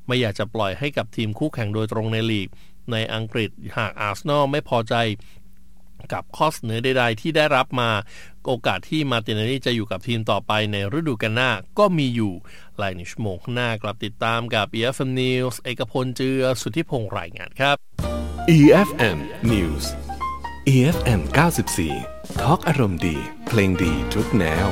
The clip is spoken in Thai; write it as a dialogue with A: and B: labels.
A: ไม่อยากจะปล่อยให้กับทีมคู่แข่งโดยตรงในลีกในอังกฤษหากอาร์เซนอลไม่พอใจกับข้อเสนอใดๆที่ได้รับมาโอกาสที่มาร์ติเนลลี่จะอยู่กับทีมต่อไปในฤดูกาลหน้าก็มีอยู่หลายชั่วโมงข้างหน้ากลับติดตามกับ EFM News เอกพลเจือสุทธิพงษ์รายงานครับ
B: EFM News EFM 94 ทอล์กอารมณ์ดีเพลงดีทุกแนว